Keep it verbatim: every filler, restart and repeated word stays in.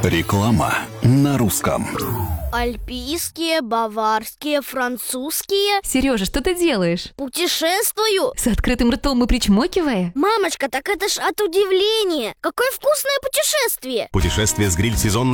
Реклама на русском. Альпийские, баварские, французские. Сережа, что ты делаешь? Путешествую. С открытым ртом и причмокивая? Мамочка, так это ж от удивления. Какое вкусное путешествие. Путешествие с гриль-сезонной